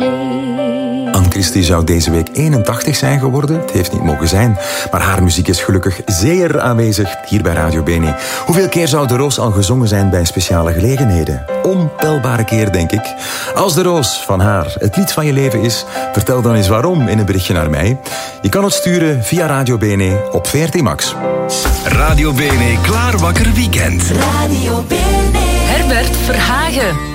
Anne-Christie zou deze week 81 zijn geworden. Het heeft niet mogen zijn. Maar haar muziek is gelukkig zeer aanwezig hier bij Radio Bene. Hoeveel keer zou De Roos al gezongen zijn bij speciale gelegenheden? Ontelbare keer, denk ik. Als De Roos van haar het lied van je leven is, vertel dan eens waarom in een berichtje naar mij. Je kan het sturen via Radio Bene op VRT Max. Radio Bene Klaar Wakker Weekend. Radio Bene. Herbert Verhagen.